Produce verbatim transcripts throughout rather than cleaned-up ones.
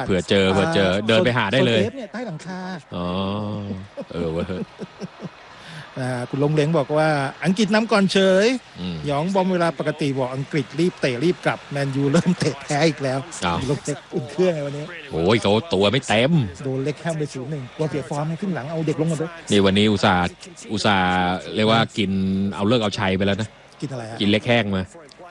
เผื่อเจอเผื่อเจอเดินไปหาได้เลยเนี่ยใต้หลังคาอ๋อเออเว้ยคุณลงเล้งบอกว่าอังกฤษนำก่อนเฉยหยองบอมเวลาปกติบอกอังกฤษรีบเตะรีบกลับแมนยูเริ่มเตะแพ้อีกแล้วลงเตะอุ่นเครื่องไงวันนี้โอ้ยเขาตัวไม่เต็มโดนเล็กแฮมไปศูนย์หนึ่งตัวเสียฟอร์มให้ขึ้นหลังเอาเด็กลงมาด้วยนี่วันนี้อุตส่าห์อุตส่าห์เรียกว่ากินเอาเลิกเอาชัยไปแล้วนะกินอะไรฮะกินเล็กแห้งมา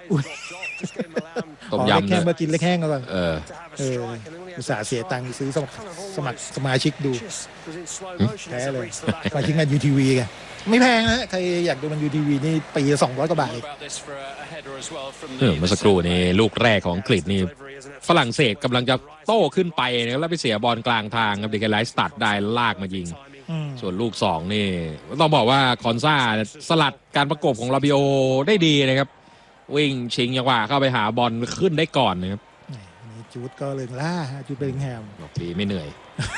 ต้มยำเล็กแห้งมากินเล็กแห้งกันเออเอออุตส่าห์เสียตังค์ซื้อสมัครสมัครสมาชิกดูแพ้เลยสมาชิกงานยูทีวีไงไม่แพงนะใครอยากดูมันยูทีวีนี่ปีละสองร้อยกว่าบาทเออเมื่อสักครู่นี่ลูกแรกของอังกฤษนี่ฝรั่งเศสกำลังจะโต้ขึ้นไปนะแล้วไปเสียบอลกลางทางครับเดกไลท์สตัดได้ลากมายิงส่วนลูกสองนี่ต้องบอกว่าคอนซ่าสลัดการประกบของลาบิโอได้ดีนะครับวิ่งชิงจังหวะเข้าไปหาบอลขึ้นได้ก่อนนะครับจูดก็เลยล่าจูดเบลิงแฮมบอกทีไม่เหนื่อย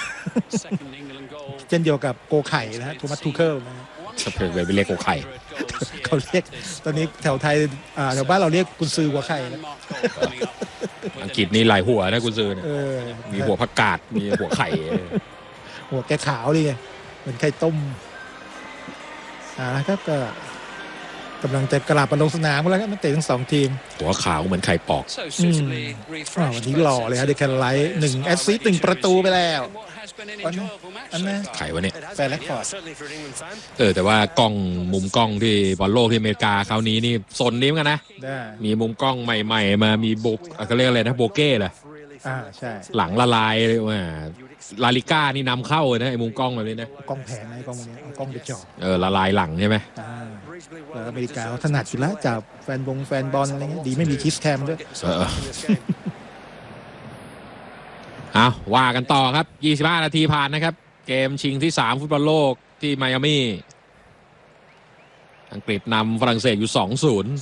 เช่นเดียวกับโกไข่นะฮะโทมัสทูเคิลนะจะเพิ่งไปเรียกโกไข่เขาเรียกตอนนี้แถวไทยแถวบ้านเราเรียกกุนซือหัวไข่อังกฤษนี่หลายหัวนะกุนซือเนี่ยมีหัวผักกาดมีหัวไข่หัวแกขาวดิเหมือนไข่ต้มอ่าครับก็กำลังจะกลับมาลงสนามแล้วครับนักเตะทั้งสองทีมหัวขาวเหมือนไข่ปอกวันนี้หล่อเลยฮะเดคันไลท์หนึ่งแอสซิสต์หนึ่งประตูไปแล้วอันนี้อันนี้ไข่วะเนี่ยแฟนแลกฟอร์ดเออแต่ว่ากล้องมุมกล้องที่บอลโลกที่อเมริกาคราวนี้นี่โซนนี้เหมือนกันนะมีมุมกล้องใหม่ๆมามีโบกเขาเรียกอะไรนะโบเก้เลยอ่าใช่หลังละลายเลยว่าลาลิก้านี่นำเข้าเลยนะไอ้มุมกล้องแบบนี้นะกล้องแผงไอ้กล้องนี้กล้องไปจ่อเออละลายหลังใช่ไหมอเมริกาเขาถนัดอยู่แล้วจากแฟนบงแฟนบอลอะไรเงี้ยดีไม่มีคิสแคมด้วยเอาว่ากันต่อครับยี่สิบห้านาทีผ่านนะครับเกมชิงที่สามฟุตบอลโลกที่ไมอามี่อังกฤษนำฝรั่งเศสอยู่ สองศูนย์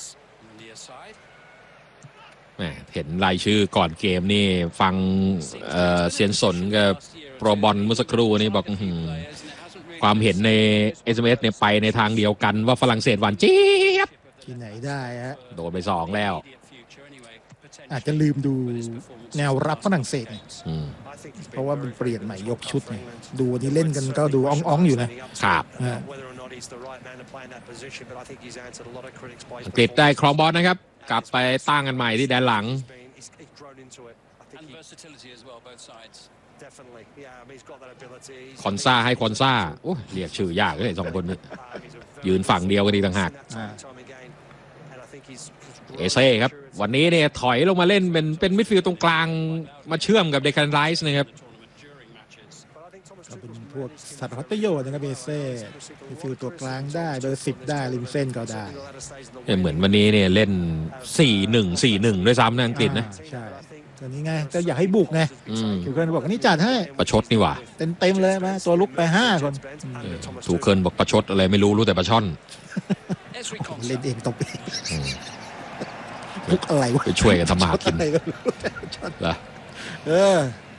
แหมเห็นรายชื่อก่อนเกมนี่ฟัง เอ่อเซียนสนกับโปรบอลเมื่อสักครู่นี่บอกความเห็นใน เอส เอ็ม เอส เนี่ยไปในทางเดียวกันว่าฝรั่งเศสหวานเจี๊ยบที่ไหนได้ฮะโดนไปสองแล้วอาจจะลืมดูแนวรับฝรั่งเศสเพราะว่ามันเปลี่ยนใหม่ยกชุดไงดูวันนี้เล่นกันก็ดูอ่องๆอยู่นะครับอังกฤษได้ครองบอลนะครับกลับไปตั้งกันใหม่ที่แดนหลังคอนซ่าให้คอนซ่าโอ้เรียกชื่อยากเลยสองคนนี้ยืนฝั่งเดียวกันดีต่างหากเอเซ่ครับวันนี้เนี่ยถอยลงมาเล่นเป็นเป็นมิดฟิลด์ตรงกลางมาเชื่อมกับเดคันไรส์นะครับเป็นพวกสัตว์พัประโยชน์นะครับเอเซ่มิดฟิลด์ตัวกลางได้เบอร์สิบได้ริมเส้นก็ได้เหมือนวันนี้เนี่ยเล่น สี่หนึ่ง สี่หนึ่ง ด้วยซ้ำนะอังกฤษนะใช่ตอนนี้ไงก็อยากให้บุกไงถูกเคิลบอกนี่จัดให้ประชดนี่หว่าเต็มเต็มเลยไหมตัวลุกไปห้าคนถูกเคิลบอกประชดอะไรไม่รู้รู้แต่ประช่อนเล่นเองตบเองพุกอะไรวะไปช่วยกันทำมากินเหรอเออ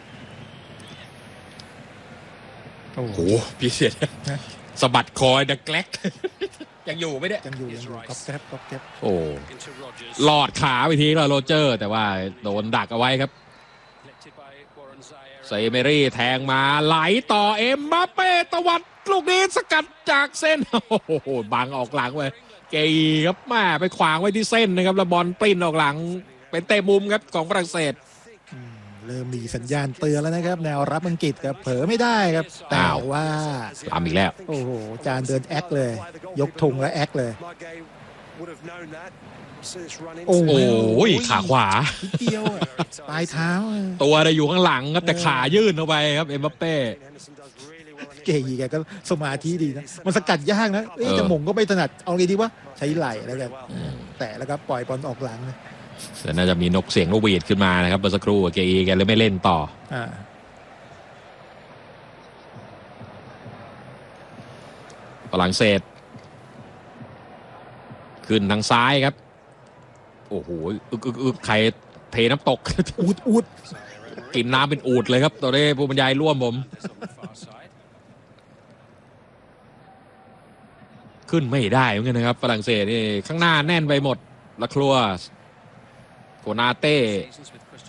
โอ้โหพี่เสียสะบัดคอยดังแกลกยังอยู่ไหมเนี่ยยังอยู่ยังอยู่ก๊อปแก๊ปก๊อปแก๊ปโอ้หลอดขาไปทีแล้วโรเจอร์แต่ว่าโดนดักเอาไว้ครับไซเมรี่แทงมาไหลต่อเอ็มบัปเป้ตวัดลูกนี้สกัดจากเส้นโอ้โหบังออกหลังไปเกย์ครับแม่ไปขวางไว้ที่เส้นนะครับแล้วบอลปริ้นออกหลังเป็นเตะมุมครับของฝรั่งเศสเริ่มมีสัญญาณเตือนแล้วนะครับแนวรับอังกฤษครับเผลอไม่ได้ครับแต่ว่าตามอีกแล้วโอ้โหจานเดินแอคเลยยกธงแล้วแอคเลยโอ้โหขาขวาเดียวปลายเท้าตัวอะไรอยู่ข้างหลังครับแต่ขายื่นเข้าไปครับเอ็มบัปเป้เก๋แกก็สมาธิดีนะมันสกัดยากนะจะหม่งก็ไม่ถนัดเอาไงดีวะใช้ไหล่แล้วกันแต่แล้วก็ปล่อยบอลออกหลังนะแต่น่าจะมีนกเสียงลูกหวีดขึ้นมานะครับเมื่อสักครู่เกย์แกเลยไม่เล่นต่อฝรั่งเศสขึ้นทางซ้ายครับโอ้โหอึกอึกอึกใครเทน้ำตกอูดอูดกินน้ำเป็นอูดเลยครับตอนนี้ผู้บรรยายร่วมผมขึ้นไม่ได้เหมือนกันนะครับฝรั่งเศสนี่ข้างหน้าแน่นไปหมดละครัวโกนาเต้